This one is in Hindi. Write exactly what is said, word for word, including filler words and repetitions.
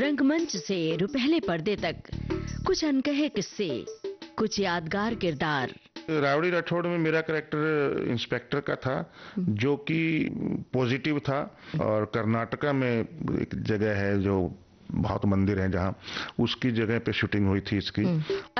रंगमंच से रुपहले पर्दे तक कुछ अनकहे किस्से, कुछ यादगार किरदार। रावड़ी राठौड़ में मेरा कैरेक्टर इंस्पेक्टर का था जो कि पॉजिटिव था, और कर्नाटका में एक जगह है जो बहुत मंदिर है जहाँ, उसकी जगह पे शूटिंग हुई थी इसकी।